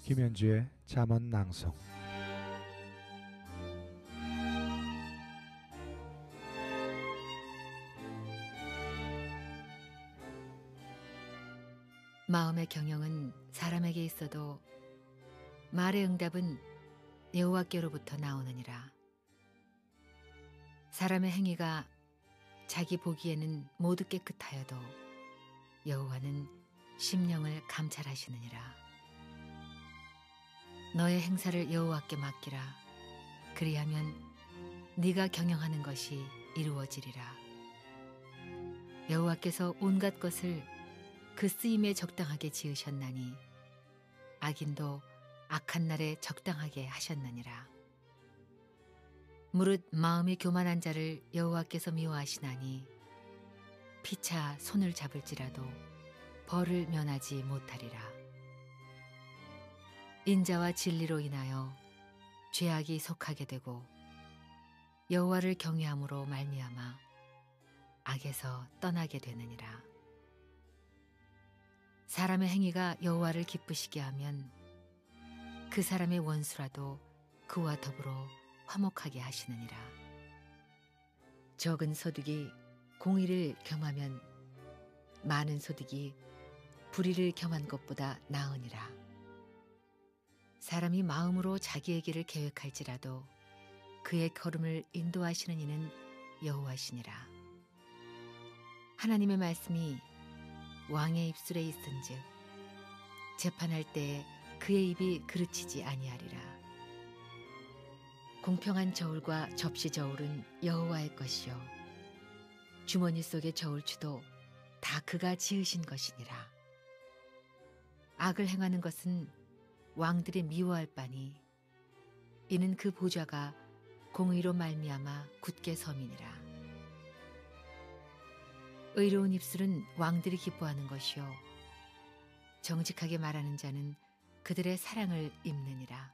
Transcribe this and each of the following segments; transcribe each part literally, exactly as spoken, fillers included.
김현주의 잠언 낭송. 마음의 경영은 사람에게 있어도 말의 응답은 여호와께로부터 나오느니라. 사람의 행위가 자기 보기에는 모두 깨끗하여도 여호와는 심령을 감찰하시느니라. 너의 행사를 여호와께 맡기라. 그리하면 네가 경영하는 것이 이루어지리라. 여호와께서 온갖 것을 그 쓰임에 적당하게 지으셨나니 악인도 악한 날에 적당하게 하셨느니라. 무릇 마음이 교만한 자를 여호와께서 미워하시나니 피차 손을 잡을지라도 벌을 면하지 못하리라. 인자와 진리로 인하여 죄악이 속하게 되고 여호와를 경외함으로 말미암아 악에서 떠나게 되느니라. 사람의 행위가 여호와를 기쁘시게 하면 그 사람의 원수라도 그와 더불어 화목하게 하시느니라. 적은 소득이 공의를 겸하면 많은 소득이 불의를 겸한 것보다 나으니라. 사람이 마음으로 자기의 길을 계획할지라도 그의 걸음을 인도하시는 이는 여호와시니라. 하나님의 말씀이 왕의 입술에 있은즉 재판할 때에 그의 입이 그르치지 아니하리라. 공평한 저울과 접시 저울은 여호와의 것이요 주머니 속의 저울추도 다 그가 지으신 것이니라. 악을 행하는 것은 왕들이 미워할 바니 이는 그 보좌가 공의로 말미암아 굳게 섬이니라. 의로운 입술은 왕들이 기뻐하는 것이요 정직하게 말하는 자는 그들의 사랑을 입느니라.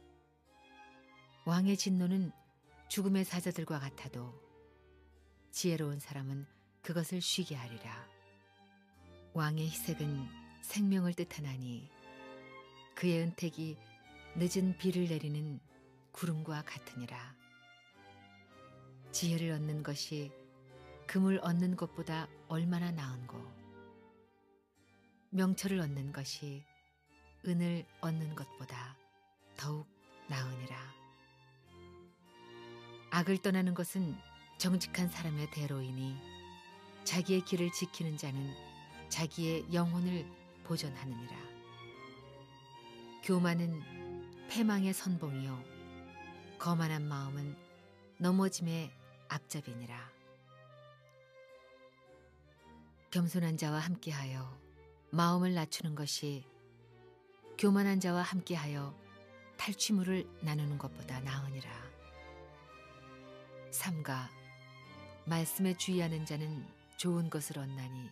왕의 진노는 죽음의 사자들과 같아도 지혜로운 사람은 그것을 쉬게 하리라. 왕의 희색은 생명을 뜻하나니 그의 은택이 늦은 비를 내리는 구름과 같으니라. 지혜를 얻는 것이 금을 얻는 것보다 얼마나 나은고 명철을 얻는 것이 은을 얻는 것보다 더욱 나으니라. 악을 떠나는 것은 정직한 사람의 대로이니 자기의 길을 지키는 자는 자기의 영혼을 보존하느니라. 교만은 패망의 선봉이요 거만한 마음은 넘어짐의 앞잡이니라. 겸손한 자와 함께하여 마음을 낮추는 것이 교만한 자와 함께하여 탈취물을 나누는 것보다 나으니라. 삼가 말씀에 주의하는 자는 좋은 것을 얻나니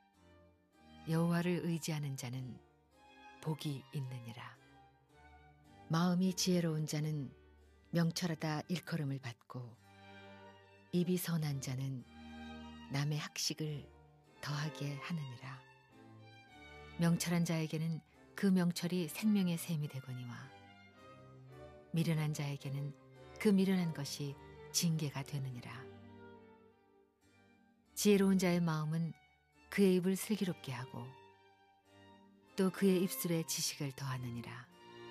여호와를 의지하는 자는 복이 있느니라. 마음이 지혜로운 자는 명철하다 일컬음을 받고 입이 선한 자는 남의 학식을 더하게 하느니라. 명철한 자에게는 그 명철이 생명의 샘이 되거니와 미련한 자에게는 그 미련한 것이 징계가 되느니라. 지혜로운 자의 마음은 그의 입을 슬기롭게 하고 또 그의 입술에 지식을 더하느니라.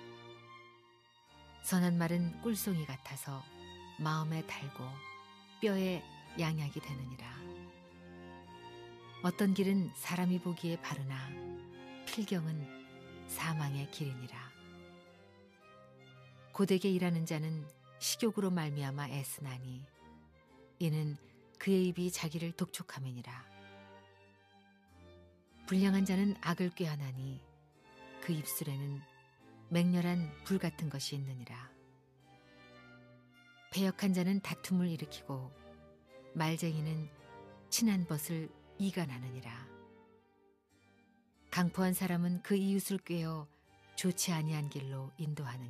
선한 말은 꿀송이 같아서 마음에 달고 뼈에 양약이 되느니라. 어떤 길은 사람이 보기에 바르나 필경은 사망의 길이니라. 고되게 일하는 자는 식욕으로 말미암아 애쓰나니 이는 그의 입이 자기를 독촉함이니라. 불량한 자는 악을 꾀하나니 그 입술에는 맹렬한 불 같은 것이 있느니라. 배역한 자는 다툼을 일으키고 말쟁이는 친한 벗을 이간하느니라. 강포한 사람은 그 이웃을 꾀어 좋지 아니한 길로 인도하느니라.